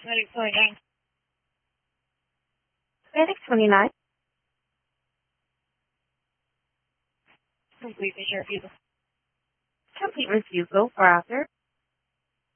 Medic 29. Medic 29. Complete the refusal. Complete refusal for author.